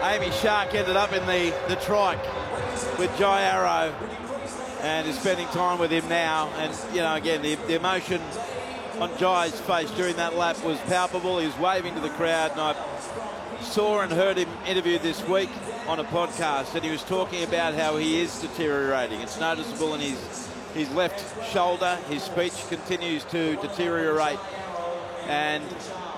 Amy Shark ended up in the trike with Jai Arrow and is spending time with him now. And, you know, again, the emotion on Jai's face during that lap was palpable. He was waving to the crowd, and I saw and heard him interviewed this week on a podcast, and he was talking about how he is deteriorating. It's noticeable in his left shoulder. His speech continues to deteriorate, and